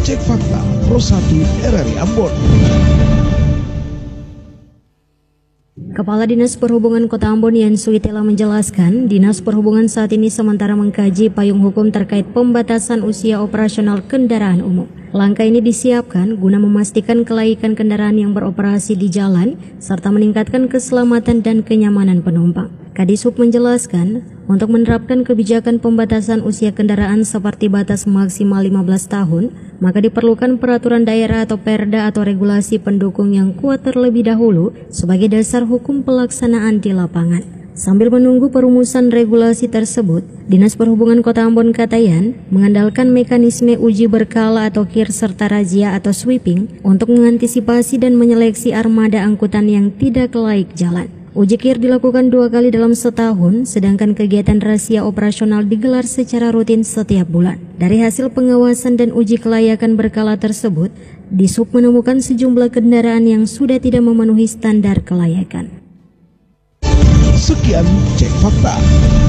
Cek Fakta Pro 1 RRI Ambon. Kepala Dinas Perhubungan Kota Ambon Yan Suitela menjelaskan, Dinas Perhubungan saat ini sementara mengkaji payung hukum terkait pembatasan usia operasional kendaraan umum. Langkah ini disiapkan guna memastikan kelaikan kendaraan yang beroperasi di jalan serta meningkatkan keselamatan dan kenyamanan penumpang. Kadishub menjelaskan, untuk menerapkan kebijakan pembatasan usia kendaraan seperti batas maksimal 15 tahun, maka diperlukan peraturan daerah atau perda atau regulasi pendukung yang kuat terlebih dahulu sebagai dasar hukum pelaksanaan di lapangan. Sambil menunggu perumusan regulasi tersebut, Dinas Perhubungan Kota Ambon kata Yan mengandalkan mekanisme uji berkala atau KIR serta razia atau sweeping untuk mengantisipasi dan menyeleksi armada angkutan yang tidak laik jalan. Uji KIR dilakukan 2 kali dalam setahun, sedangkan kegiatan razia operasional digelar secara rutin setiap bulan. Dari hasil pengawasan dan uji kelayakan berkala tersebut, Dishub menemukan sejumlah kendaraan yang sudah tidak memenuhi standar kelayakan. Sekian Cek Fakta.